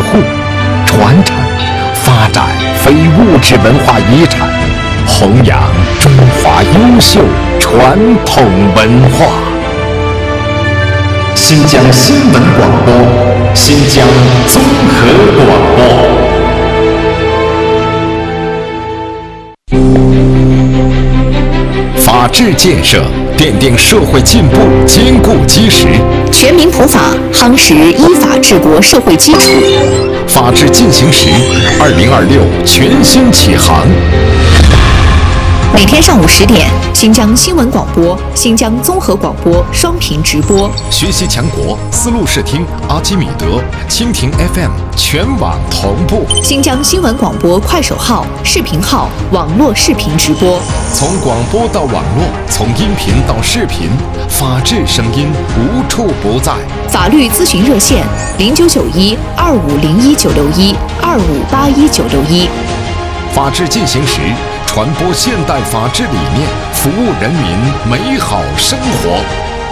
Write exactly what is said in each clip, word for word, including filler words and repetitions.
护、传承、发展非物质文化遗产，弘扬中华优秀传统文化。新疆新闻广播，新疆综合广播。法治建设奠定社会进步坚固基石， 全民普法夯实依法治国社会基础。 法治进行时，二零二六全新启航。 每天上午十点，新疆新闻广播、新疆综合广播双频直播。 学习强国，丝路视听、阿基米德、蜻蜓 F M 全网同步。 新疆新闻广播快手号、视频号网络视频直播。 从广播到网络，从音频到视频，法治声音无处不在。 法律咨询热线：零九九一二五零一九六一二五八一九六一。 法治进行时，传播现代法治理念，服务人民美好生活。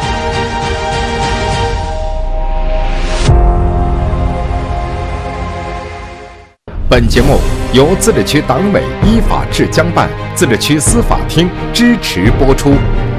本节目由自治区党委依法治江办、自治区司法厅支持播出。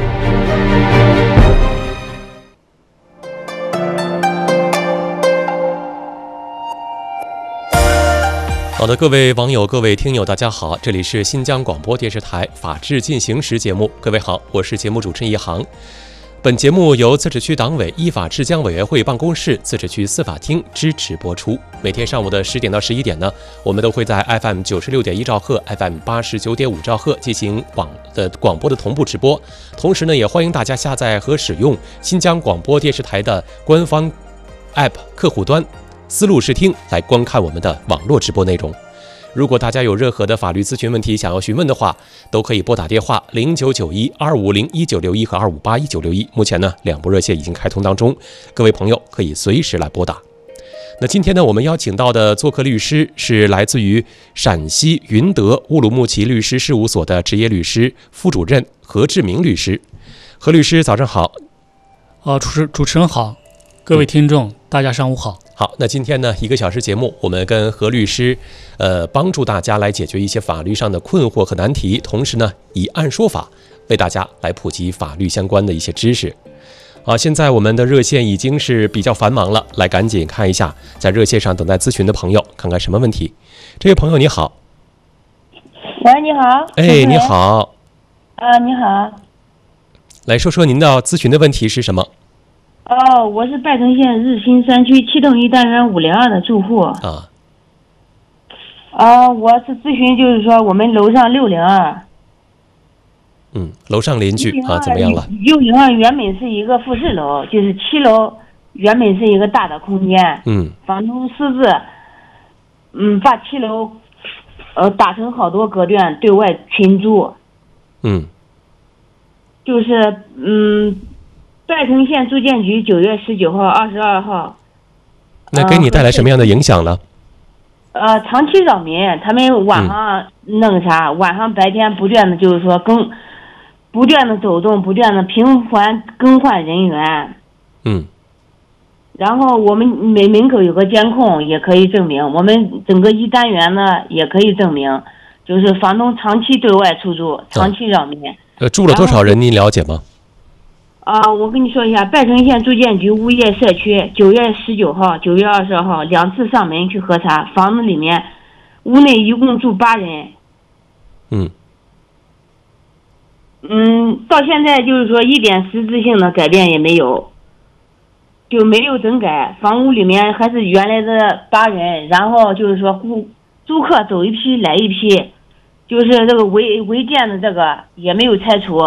好的，各位网友、各位听友，大家好，这里是新疆广播电视台法治进行时节目。各位好，我是节目主持人一航。本节目由自治区党委依法治江委员会办公室、自治区司法厅支持播出。每天上午的十点到十一点呢，我们都会在 F M 九十六点一兆赫、F M 八十九点五兆赫进行网的广播的同步直播。同时呢，也欢迎大家下载和使用新疆广播电视台的官方 App 客户端丝路视听来观看我们的网络直播内容。如果大家有任何的法律咨询问题想要询问的话，都可以拨打电话零九九一二五零一九六一和二五八一九六一。目前呢，两部热线已经开通当中，各位朋友可以随时来拨打。那今天呢，我们邀请到的做客律师是来自于陕西云德乌鲁木齐律师事务所的职业律师副主任何志明律师。何律师早上好。 啊，主持主持人好，各位听众、嗯、大家上午好。 好，那今天呢，一个小时节目，我们跟何律师，呃，帮助大家来解决一些法律上的困惑和难题，同时呢，以案说法为大家来普及法律相关的一些知识。好，现在我们的热线已经是比较繁忙了，来赶紧看一下在热线上等待咨询的朋友，看看什么问题。这位朋友你好。 喂，你好。 哎，你好。 啊，你好。 来说说您要咨询的问题是什么？ 哦，我是拜城县日新三区七栋一单元五零二的住户。 啊。 啊，我是咨询，就是说我们楼上六零二。 嗯，楼上邻居啊，怎么样了？ 六零二原本是一个复式楼，就是七楼原本是一个大的空间。 嗯。 房东私自，嗯，把七楼，呃，打成好多隔断对外群租。 嗯。 就是，嗯。拜城县住建局九月十九号、二十二号， 那给你带来什么样的影响了？ 呃，长期扰民，他们晚上弄啥？嗯、晚上白天不断的就是说更，不断的走动，不断的频繁更换人员。 嗯。 然后我们每门口有个监控，也可以证明。我们整个一单元呢，也可以证明，就是房东长期对外出租，长期扰民。 呃，住了多少人？您了解吗？ 啊，我跟你说一下，拜城县住建局物业社区九月十九号、九月二十二号两次上门去核查，房子里面屋内一共住八人。 嗯。 嗯，到现在就是说一点实质性的改变也没有，就没有整改，房屋里面还是原来的八人，然后就是说顾租客走一批来一批，就是这个违违建的这个也没有拆除。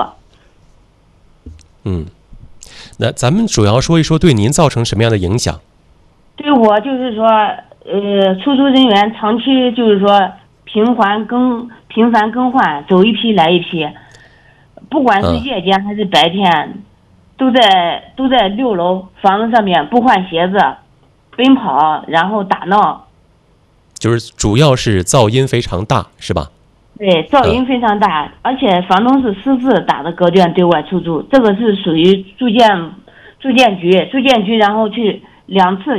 嗯，那咱们主要说一说对您造成什么样的影响？ 对我就是说，呃，出租人员长期就是说频繁更频繁更换，走一批来一批，不管是夜间还是白天，嗯、都在都在六楼房子上面不换鞋子，奔跑，然后打闹。 就是主要是噪音非常大，是吧？ 对，噪音非常大，嗯、而且房东是私自打的隔断对外出租，这个是属于住建住建局住建局，然后去两次